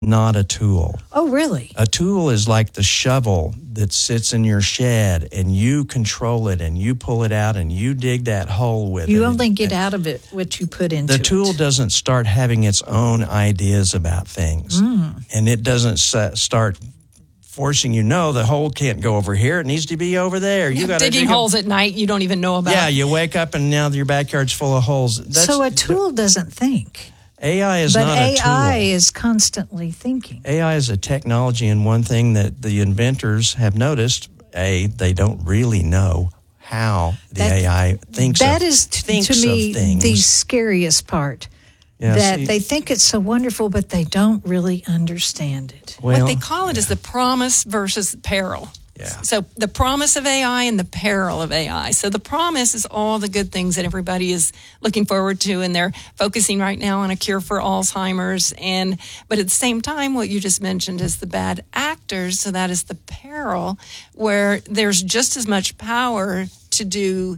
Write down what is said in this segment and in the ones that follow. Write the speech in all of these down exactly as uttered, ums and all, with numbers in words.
not a tool. Oh, really? A tool is like the shovel that sits in your shed, and you control it, and you pull it out, and you dig that hole with it. You only get and out of it what you put into it. The tool doesn't start having its own ideas about things, Mm. and it doesn't start forcing you, no, the hole can't go over here. It needs to be over there. You got digging dig holes a- at night you don't even know about. Yeah, you wake up and now your backyard's full of holes. That's, So a tool doesn't think. A I is but not A I a tool. is constantly thinking. A I is a technology, and one thing that the inventors have noticed, A, they don't really know how the That- A I thinks That of, is, t- thinks to me, of things. the scariest part. Yeah, that see- they think it's so wonderful, but they don't really understand it. well, What they call it is the promise versus peril. Yeah. So the promise of A I and the peril of A I. So the promise is all the good things that everybody is looking forward to, and they're focusing right now on a cure for Alzheimer's. And but at the same time, what you just mentioned is the bad actors. So that is the peril, where there's just as much power to do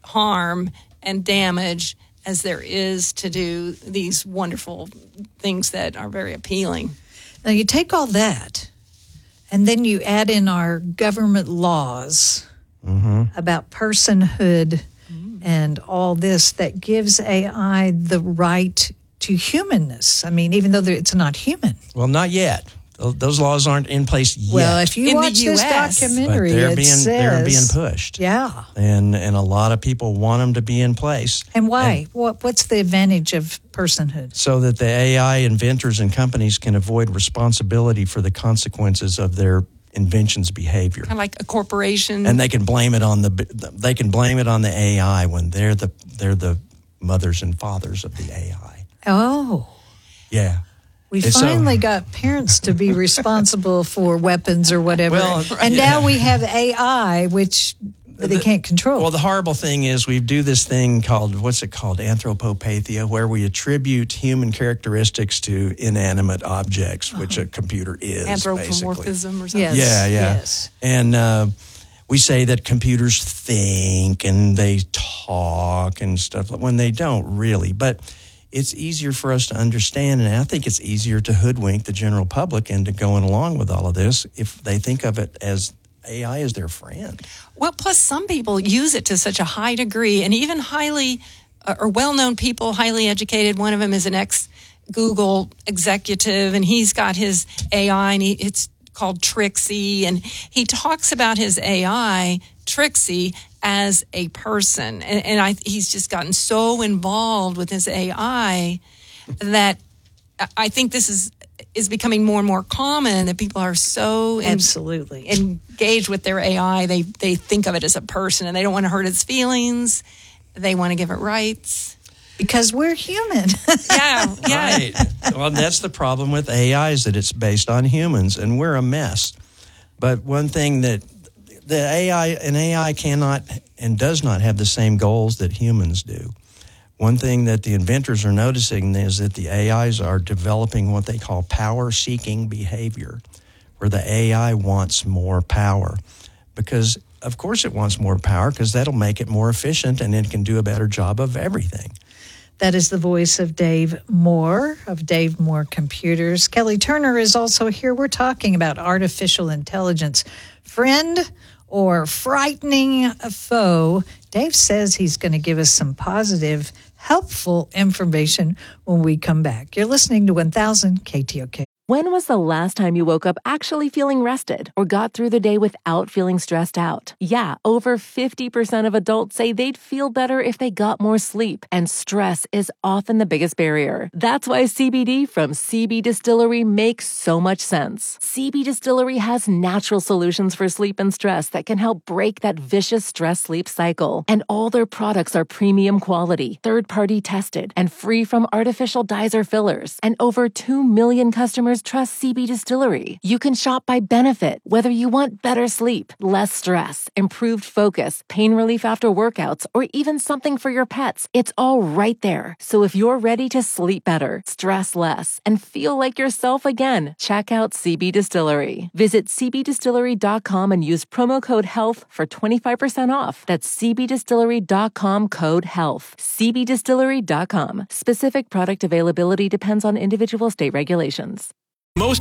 harm and damage as there is to do these wonderful things that are very appealing. Now, you take all that, and then you add in our government laws about personhood and all this that gives A I the right to humanness. I mean, even though it's not human. well, not yet. Th- Those laws aren't in place yet. Well, if you In the watch this U S, but documentary, they're it being says, they're being pushed. Yeah. And and a lot of people want them to be in place. And why? what What's the advantage of personhood? So that the A I inventors and companies can avoid responsibility for the consequences of their invention's behavior. Kind of like a corporation. And they can blame it on the they can blame it on the A I when they're the they're the mothers and fathers of the A I. Oh. Yeah. We And so- finally got parents to be responsible for weapons or whatever. Well, and yeah. now we have A I, which they can't control. Well, the horrible thing is we do this thing called, what's it called, anthropopathia, where we attribute human characteristics to inanimate objects, which a computer is, basically. Anthropomorphism or something. Yes. Yeah, yeah. Yes. And uh, we say that computers think and they talk and stuff, when they don't really. But it's easier for us to understand, and I think it's easier to hoodwink the general public into going along with all of this if they think of it as A I is their friend. Well, plus some people use it to such a high degree, and even highly uh, or well-known people, highly educated. One of them is an ex-Google executive, and he's got his A I, and he, it's called Trixie, and he talks about his A I, Trixie, as a person. And, and I, he's just gotten so involved with his A I that I think this is is becoming more and more common, that people are so in- Absolutely. engaged with their A I. They they think of it as a person, and they don't want to hurt its feelings. They want to give it rights. Because we're human. Yeah, yeah. Right. Well, that's the problem with A I, is that it's based on humans, and we're a mess. But one thing that the A I, an A I cannot and does not have the same goals that humans do. One thing that the inventors are noticing is that the A Is are developing what they call power-seeking behavior, where the A I wants more power. Because, of course, it wants more power, because that'll make it more efficient and it can do a better job of everything. That is the voice of Dave Moore of Dave Moore Computers. Kelly Turner is also here. We're talking about artificial intelligence. Friend or frightening foe? Dave says he's going to give us some positive, helpful information when we come back. You're listening to one thousand K T O K. When was the last time you woke up actually feeling rested or got through the day without feeling stressed out? Yeah, over fifty percent of adults say they'd feel better if they got more sleep, and stress is often the biggest barrier. That's why C B D from C B Distillery makes so much sense. C B Distillery has natural solutions for sleep and stress that can help break that vicious stress-sleep cycle. And all their products are premium quality, third-party tested, and free from artificial dyes or fillers. And over two million customers trust C B Distillery. You can shop by benefit, whether you want better sleep, less stress, improved focus, pain relief after workouts, or even something for your pets. It's all right there. So if you're ready to sleep better, stress less, and feel like yourself again, check out C B Distillery. Visit c b distillery dot com and use promo code HEALTH for twenty-five percent off. That's c b distillery dot com code HEALTH. c b distillery dot com. Specific product availability depends on individual state regulations. Most